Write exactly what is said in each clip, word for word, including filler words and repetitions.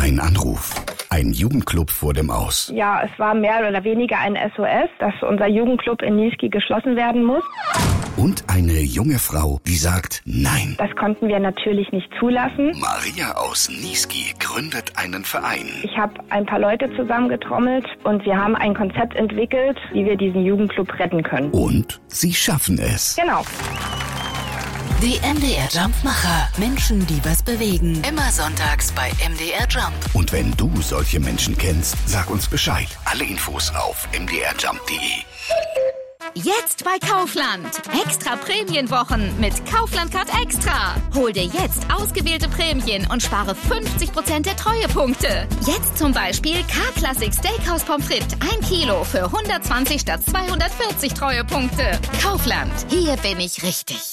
Ein Anruf. Ein Jugendclub vor dem Aus. Ja, es war mehr oder weniger ein S O S, dass unser Jugendclub in Niesky geschlossen werden muss. Und eine junge Frau, die sagt Nein. Das konnten wir natürlich nicht zulassen. Maria aus Niesky gründet einen Verein. Ich habe ein paar Leute zusammengetrommelt und wir haben ein Konzept entwickelt, wie wir diesen Jugendclub retten können. Und sie schaffen es. Genau. Die M D R Jump-Macher. Menschen, die was bewegen. Immer sonntags bei M D R Jump. Und wenn du solche Menschen kennst, sag uns Bescheid. Alle Infos auf m d r jump punkt d e. Jetzt bei Kaufland. Extra Prämienwochen mit Kaufland Card Extra. Hol dir jetzt ausgewählte Prämien und spare fünfzig Prozent der Treuepunkte. Jetzt zum Beispiel K-Classic Steakhouse Pommes frites ein Kilo für hundertzwanzig statt zweihundertvierzig Treuepunkte. Kaufland. Hier bin ich richtig.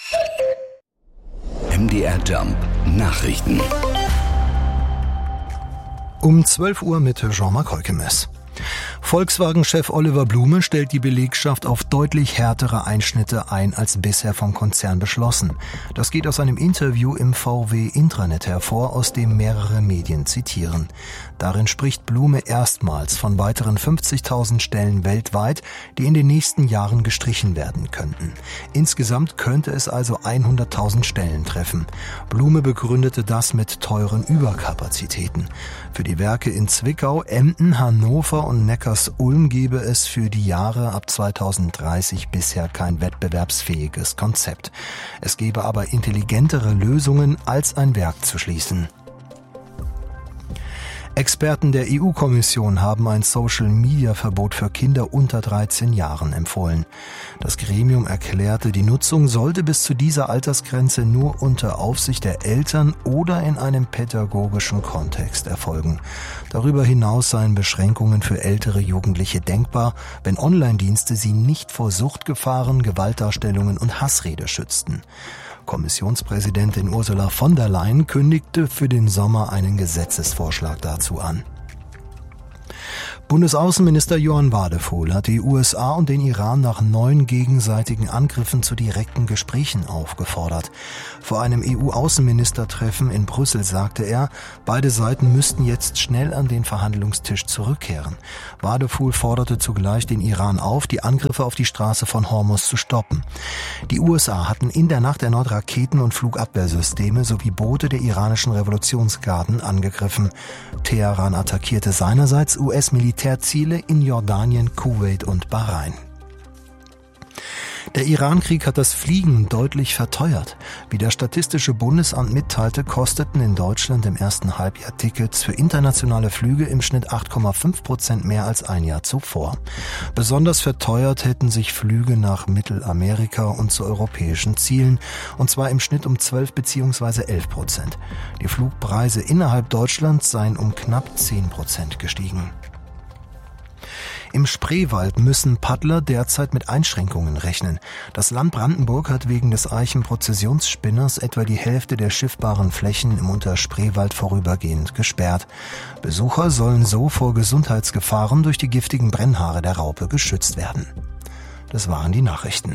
M D R Jump Nachrichten. Um zwölf Uhr mit Jean-Marc Heukemes. Volkswagen-Chef Oliver Blume stellt die Belegschaft auf deutlich härtere Einschnitte ein als bisher vom Konzern beschlossen. Das geht aus einem Interview im V W-Intranet hervor, aus dem mehrere Medien zitieren. Darin spricht Blume erstmals von weiteren fünfzigtausend Stellen weltweit, die in den nächsten Jahren gestrichen werden könnten. Insgesamt könnte es also hunderttausend Stellen treffen. Blume begründete das mit teuren Überkapazitäten. Für die Werke in Zwickau, Emden, Hannover und Neckars-Ulm gebe es für die Jahre ab zweitausenddreißig bisher kein wettbewerbsfähiges Konzept. Es gebe aber intelligentere Lösungen, als ein Werk zu schließen. Experten der E U-Kommission haben ein Social-Media-Verbot für Kinder unter dreizehn Jahren empfohlen. Das Gremium erklärte, die Nutzung sollte bis zu dieser Altersgrenze nur unter Aufsicht der Eltern oder in einem pädagogischen Kontext erfolgen. Darüber hinaus seien Beschränkungen für ältere Jugendliche denkbar, wenn Online-Dienste sie nicht vor Suchtgefahren, Gewaltdarstellungen und Hassrede schützten. Kommissionspräsidentin Ursula von der Leyen kündigte für den Sommer einen Gesetzesvorschlag dazu an. Bundesaußenminister Johann Wadephul hat die U S A und den Iran nach neuen gegenseitigen Angriffen zu direkten Gesprächen aufgefordert. Vor einem E U-Außenministertreffen in Brüssel sagte er, beide Seiten müssten jetzt schnell an den Verhandlungstisch zurückkehren. Wadephul forderte zugleich den Iran auf, die Angriffe auf die Straße von Hormuz zu stoppen. Die U S A hatten in der Nacht erneut Raketen- und Flugabwehrsysteme sowie Boote der iranischen Revolutionsgarden angegriffen. Teheran attackierte seinerseits U S-Militärziele in Jordanien, Kuwait und Bahrain. Der Iran-Krieg hat das Fliegen deutlich verteuert. Wie das Statistische Bundesamt mitteilte, kosteten in Deutschland im ersten Halbjahr Tickets für internationale Flüge im Schnitt acht Komma fünf Prozent mehr als ein Jahr zuvor. Besonders verteuert hätten sich Flüge nach Mittelamerika und zu europäischen Zielen, und zwar im Schnitt um zwölf bzw. elf Prozent. Die Flugpreise innerhalb Deutschlands seien um knapp zehn Prozent gestiegen. Im Spreewald müssen Paddler derzeit mit Einschränkungen rechnen. Das Land Brandenburg hat wegen des Eichenprozessionsspinners etwa die Hälfte der schiffbaren Flächen im Unterspreewald vorübergehend gesperrt. Besucher sollen so vor Gesundheitsgefahren durch die giftigen Brennhaare der Raupe geschützt werden. Das waren die Nachrichten.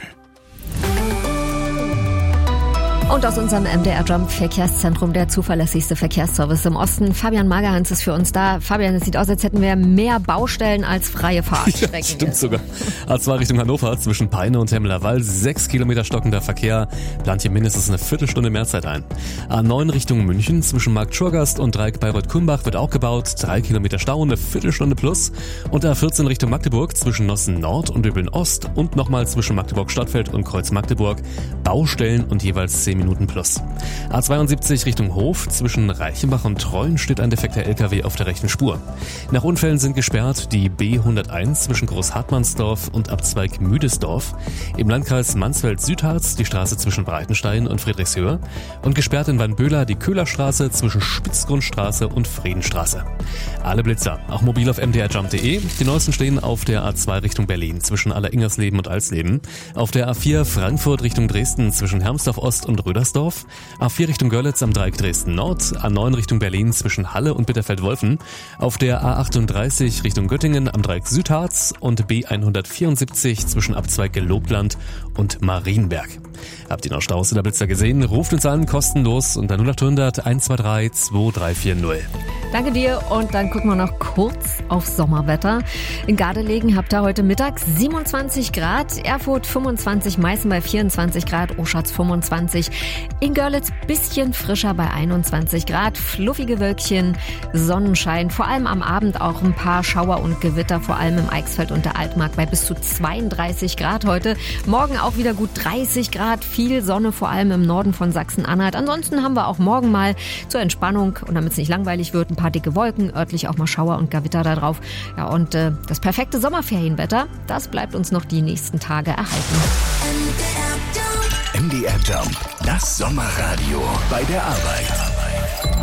Und aus unserem M D R Jump Verkehrszentrum, der zuverlässigste Verkehrsservice im Osten. Fabian Magerhans ist für uns da. Fabian, es sieht aus, als hätten wir mehr Baustellen als freie Fahrstrecken. Ja, stimmt sogar. A zwei Richtung Hannover zwischen Peine und Hemmerler-Wall. Sechs Kilometer stockender Verkehr. Plant hier mindestens eine Viertelstunde Mehrzeit ein. A neun Richtung München zwischen Markt Schurgast und Dreieck Bayreuth-Kulmbach wird auch gebaut. Drei Kilometer Stau, eine Viertelstunde plus. Und A vierzehn Richtung Magdeburg zwischen Nossen Nord und Döbeln Ost und nochmal zwischen Magdeburg-Stadtfeld und Kreuz Magdeburg. Baustellen und jeweils zehn Minuten plus. A zweiundsiebzig Richtung Hof zwischen Reichenbach und Treuen steht ein defekter L K W auf der rechten Spur. Nach Unfällen sind gesperrt die B hunderteins zwischen Großhartmannsdorf und Abzweig Müdesdorf, im Landkreis Mansfeld-Südharz die Straße zwischen Breitenstein und Friedrichshöhe und gesperrt in Wannböhler die Köhlerstraße zwischen Spitzgrundstraße und Friedenstraße. Alle Blitzer, auch mobil auf m d r jump punkt d e. Die neuesten stehen auf der A zwei Richtung Berlin zwischen Alleringersleben und Alsleben, auf der A vier Frankfurt Richtung Dresden zwischen Hermsdorf Ost und Rödersdorf, A vier Richtung Görlitz am Dreieck Dresden Nord, A neun Richtung Berlin zwischen Halle und Bitterfeld-Wolfen, auf der A achtunddreißig Richtung Göttingen am Dreieck Südharz und B hundertvierundsiebzig zwischen Abzweig Gelobland und Marienberg. Habt ihr noch Staus oder Blitzer gesehen? Ruft uns an, kostenlos unter null acht hundert eins zwei drei zwei drei vier null. Danke dir und dann gucken wir noch kurz auf Sommerwetter. In Gardelegen habt ihr heute Mittag siebenundzwanzig Grad, Erfurt fünfundzwanzig, Meißen bei vierundzwanzig Grad, Oschatz fünfundzwanzig, in Görlitz bisschen frischer bei einundzwanzig Grad, fluffige Wölkchen, Sonnenschein, vor allem am Abend auch ein paar Schauer und Gewitter, vor allem im Eichsfeld und der Altmark bei bis zu zweiunddreißig Grad heute. Morgen auch wieder gut dreißig Grad, viel Sonne, vor allem im Norden von Sachsen-Anhalt. Ansonsten haben wir auch morgen mal zur Entspannung und damit es nicht langweilig wird, ein paar dicke Wolken, örtlich auch mal Schauer und Gewitter da drauf. Ja, und äh, das perfekte Sommerferienwetter, das bleibt uns noch die nächsten Tage erhalten. M D R Jump, das Sommerradio bei der Arbeit.